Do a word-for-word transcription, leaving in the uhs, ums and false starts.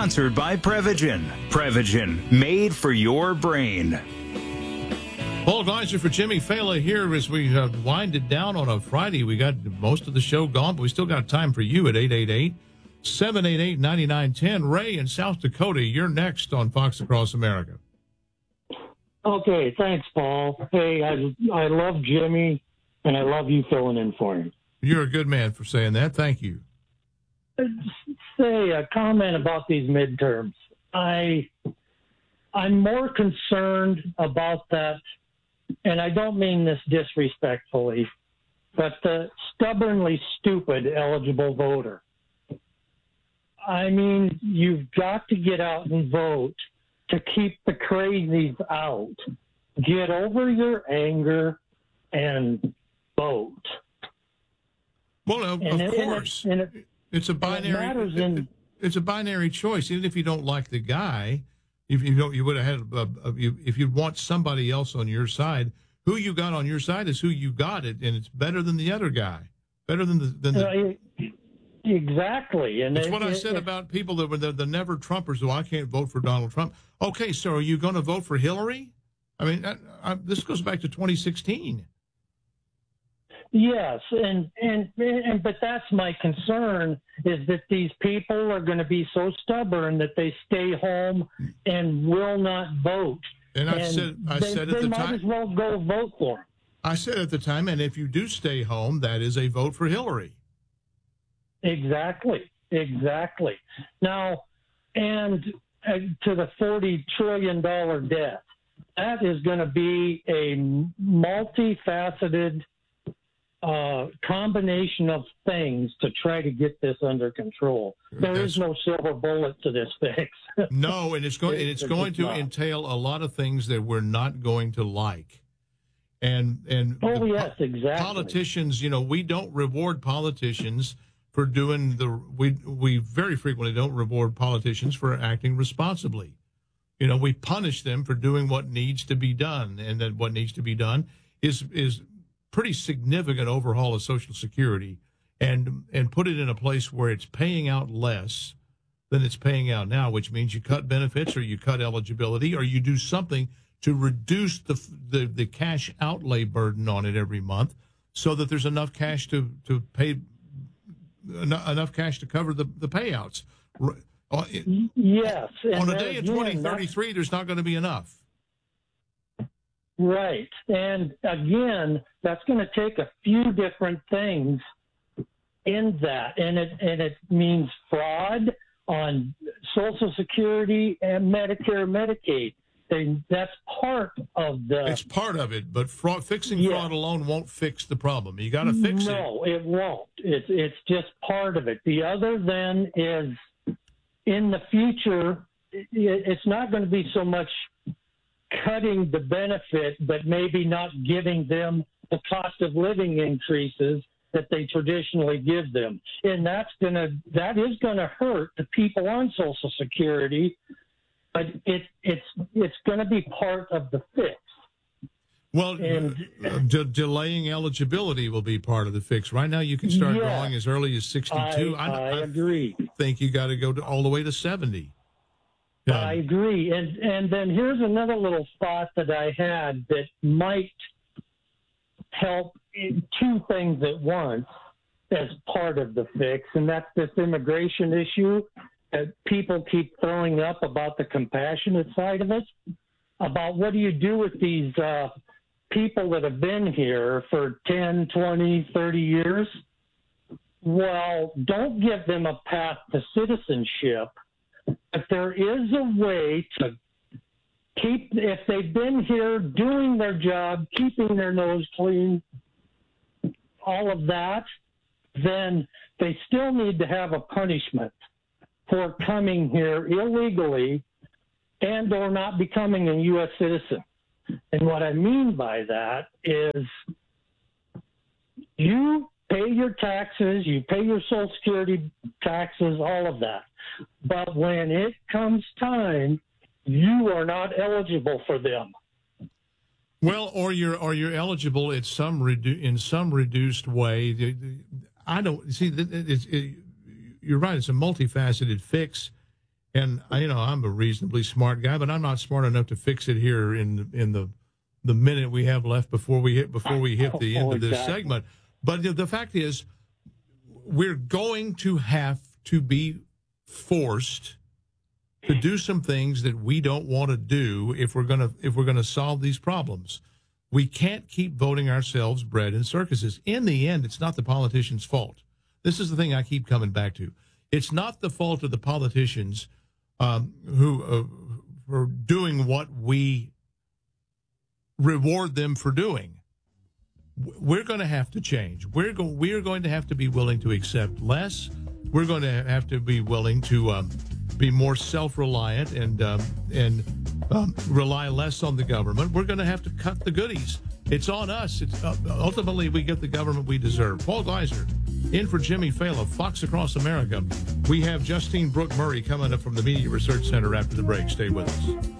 Sponsored by Prevagen. Prevagen, made for your brain. Paul Gleiser for Jimmy Fela here as we uh, wind it down on a Friday. We got most of the show gone, but we still got time for you at eight eight eight, seven eight eight, nine nine one zero. Ray in South Dakota, you're next on Fox Across America. Okay, thanks, Paul. Hey, I, I love Jimmy, and I love you filling in for him. You're a good man for saying that. Thank you. Say a comment about these midterms. I, I'm more concerned about that, and I don't mean this disrespectfully, but the stubbornly stupid eligible voter. I mean, you've got to get out and vote to keep the crazies out. Get over your anger and vote. Well, of, and of it, course. And it, and it, it's a binary. It in, it's a binary choice. Even if you don't like the guy, if you don't, you would have had. A, a, you, if you want somebody else on your side, who you got on your side is who you got it, and it's better than the other guy. Better than the. Than the uh, exactly, and that's it, what I said it, about people that were the, the never Trumpers. Well, I can't vote for Donald Trump. Okay, so are you going to vote for Hillary? I mean, I, I, this goes back to twenty sixteen. Yes, and, and and but that's my concern, is that these people are going to be so stubborn that they stay home and will not vote. And I said, I they, said at they the might time, as well go vote for him. I said at the time, and if you do stay home, that is a vote for Hillary. Exactly, exactly. Now, and uh, to the forty trillion dollars debt, that is going to be a multifaceted Uh, combination of things to try to get this under control. There That's, is no silver bullet to this fix. No, and it's going and it's going to entail a lot of things that we're not going to like. And and oh yes, exactly. Politicians, you know, we don't reward politicians for doing the we we very frequently don't reward politicians for acting responsibly. You know, we punish them for doing what needs to be done, and then what needs to be done is is pretty significant overhaul of Social Security, and and put it in a place where it's paying out less than it's paying out now, which means you cut benefits or you cut eligibility or you do something to reduce the the, the cash outlay burden on it every month, so that there's enough cash to to pay enough cash to cover the the payouts. Yes, on a day in twenty thirty-three, there's not going to be enough. Right. And again, that's going to take a few different things in that. And it and it means fraud on Social Security and Medicare, Medicaid. They, that's part of the... It's part of it, but fraud, fixing yeah. fraud alone won't fix the problem. You got to fix no, it. No, it won't. It's, it's just part of it. The other then is, in the future, it, it's not going to be so much cutting the benefit, but maybe not giving them the cost of living increases that they traditionally give them. And that's gonna that is gonna hurt the people on Social Security, but it it's it's gonna be part of the fix. Well, and, uh, de- delaying eligibility will be part of the fix. Right now, you can start yeah, drawing as early as sixty-two. I, I, I, I agree. think you got to go to all the way to seventy. Um, I agree. And and then here's another little thought that I had that might help in two things at once as part of the fix, and that's this immigration issue that people keep throwing up about the compassionate side of it, about what do you do with these uh, people that have been here for ten, twenty, thirty years? Well, don't give them a path to citizenship. But there is a way to keep, if they've been here doing their job, keeping their nose clean, all of that, then they still need to have a punishment for coming here illegally and or not becoming a U S citizen. And what I mean by that is you pay your taxes, you pay your Social Security taxes, all of that. But when it comes time, you are not eligible for them. Well, or you're or you're eligible at some redu- in some reduced way. I don't see. It's, it, you're right. It's a multifaceted fix, And I, you know, I'm a reasonably smart guy, but I'm not smart enough to fix it here in in the the minute we have left before we hit before we hit the end Oh, of this exactly. segment. But the, the fact is, we're going to have to be forced to do some things that we don't want to do if we're gonna if we're gonna solve these problems. We can't keep voting ourselves bread in circuses. In the end, it's not the politicians' fault. This is the thing I keep coming back to. It's not the fault of the politicians um, who uh, are doing what we reward them for doing. We're going to have to change. We're go- we're going to have to be willing to accept less. We're going to have to be willing to um, be more self-reliant and um, and um, rely less on the government. We're going to have to cut the goodies. It's on us. It's uh, ultimately we get the government we deserve. Paul Gleiser, in for Jimmy Fallon, Fox Across America. We have Justine Brooke Murray coming up from the Media Research Center after the break. Stay with us.